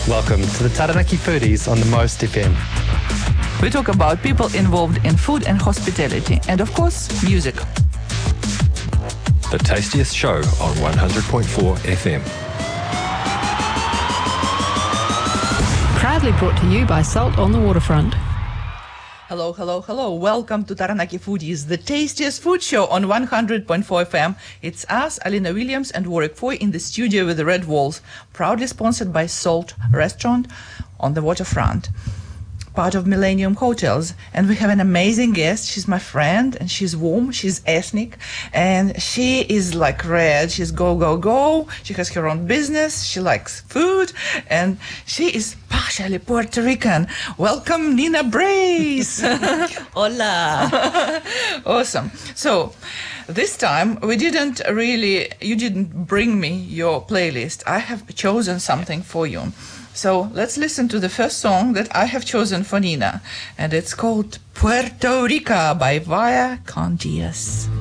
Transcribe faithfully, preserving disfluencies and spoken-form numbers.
Welcome to the Taranaki Foodies on the Most F M. We talk about people involved in food and hospitality, and of course, music. The tastiest show on one hundred point four F M. Proudly brought to you by Salt on the Waterfront. Hello, hello, hello. Welcome to Taranaki Foodies, the tastiest food show on one hundred point four F M. It's us, Alina Williams and Warwick Foy, in the studio with the red walls, proudly sponsored by Salt Restaurant on the waterfront, part of Millennium Hotels. And we have an amazing guest. She's my friend, and she's warm, she's ethnic, and she is like red. She's go, go, go. She has her own business. She likes food, and she is partially Puerto Rican. Welcome, Nina Brace. Hola. Awesome. So this time we didn't really, you didn't bring me your playlist. I have chosen something for you. So let's listen to the first song that I have chosen for Nina, and it's called Puerto Rica by Vaya con Dios.